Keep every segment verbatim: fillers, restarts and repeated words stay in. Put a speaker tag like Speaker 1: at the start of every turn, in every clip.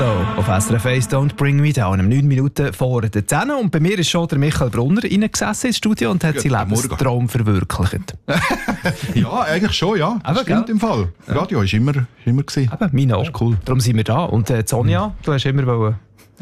Speaker 1: Milo auf S R F eins «Don't Bring Me Down» um neun Minuten vor der zehn. Und bei mir ist schon der Michael Brunner reingesessen ins Studio und hat ja, seinen Lebenstraum verwirklicht.
Speaker 2: Ja, eigentlich schon, ja. Das
Speaker 1: aber,
Speaker 2: stimmt
Speaker 1: gell?
Speaker 2: im Fall. Radio war immer, immer gewesen.
Speaker 1: Eben, meine auch.
Speaker 2: Das ist cool.
Speaker 1: Darum sind wir da. Und äh, Sonja, mhm. du hast immer wollen...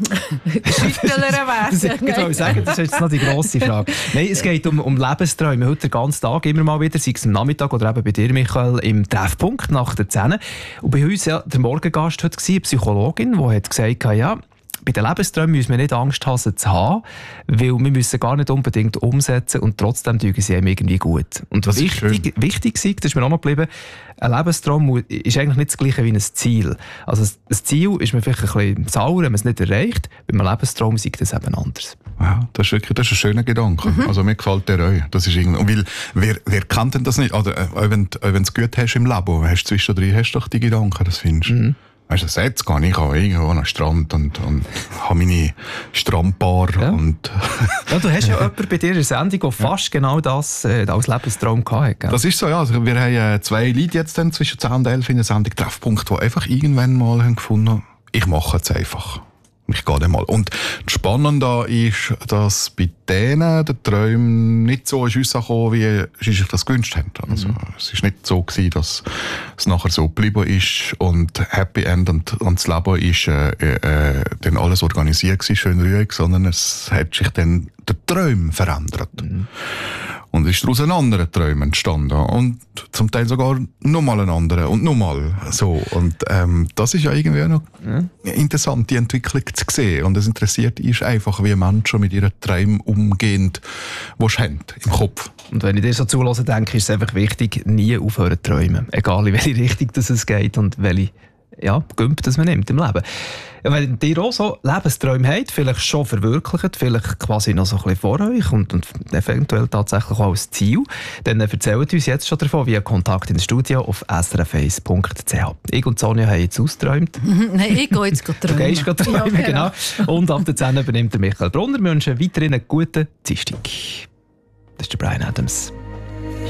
Speaker 3: Schüttler werden.
Speaker 1: Ich wollte sagen, das ist jetzt noch die grosse Frage. Nein, es geht um, um Lebensträume. Heute den ganzen Tag immer mal wieder, sei es am Nachmittag oder eben bei dir, Michael, im Treffpunkt nach der zehn. Und bei uns ja der Morgengast heute war eine Psychologin, die hat gesagt hat, ja, bei den Lebensträumen müssen wir nicht Angst haben, sie zu haben, weil wir müssen gar nicht unbedingt umsetzen und trotzdem tun sie einem irgendwie gut. Und
Speaker 2: das
Speaker 1: wichtig, wichtig war, das ist mir auch noch geblieben, ein Lebenstraum ist eigentlich nicht das Gleiche wie ein Ziel. Also ein Ziel ist man vielleicht ein bisschen sauer, wenn man es nicht erreicht. Bei einem Lebenstraum ist das eben anders.
Speaker 2: Ja, das ist wirklich das ist ein schöner Gedanke. Mhm. Also mir gefällt der auch. Das ist irgendwie, weil, wer, wer kennt denn das nicht? Oder äh, wenn du es gut hast im Leben, hast du zwischendrin hast du doch die Gedanken, das findest du. Mhm. Weißt du, jetzt gehe ich auch irgendwo an den Strand und, und habe meine Strandbar.
Speaker 1: Ja.
Speaker 2: Und
Speaker 1: ja, du hast ja jemanden bei dir in der Sendung, der fast genau das äh, als Lebenstraum hatte.
Speaker 2: Das ist so, ja. Also wir haben äh, zwei Leute jetzt dann zwischen zehn und elf in der Sendung Treffpunkt, die einfach irgendwann mal haben gefunden, ich mache es einfach. Ich gehe dann mal. Und das Spannende ist, dass bei denen der Traum nicht so rausgekommen ist, wie sie sich das gewünscht haben. Also, mhm. Es war nicht so gewesen, dass es nachher so geblieben ist und Happy End und, und das Leben ist äh, äh, dann alles organisiert gewesen, schön ruhig, sondern es hat sich dann der Traum verändert. Mhm. Und es ist daraus ein anderer Traum entstanden. Und zum Teil sogar nochmal ein anderer und nochmal so. Und ähm, das ist ja irgendwie noch ja. interessant, die Entwicklung zu sehen. Und es interessiert ist einfach, wie Menschen mit ihren Träumen umgehen, die sie haben im Kopf.
Speaker 1: Und wenn ich dir so zuhöre, denke ist es einfach wichtig, nie aufhören zu träumen. Egal in welche Richtung das es geht und welche ja, Gümp, das man nimmt im Leben. Wenn ihr auch so Lebensträume habt, vielleicht schon verwirklicht, vielleicht quasi noch so ein bisschen vor euch und, und eventuell tatsächlich auch als Ziel, dann erzählt uns jetzt schon davon via Kontakt ins Studio auf s r f eins punkt c h. Ich und Sonja haben jetzt ausgeträumt.
Speaker 3: Nein, ich gehe jetzt träumen.
Speaker 1: Du gehst träumen, ja, genau. Und ab der zehn übernimmt der Michael Brunner. Wir wünschen weiterhin einen guten Dienstag. Das ist der Bryan Adams.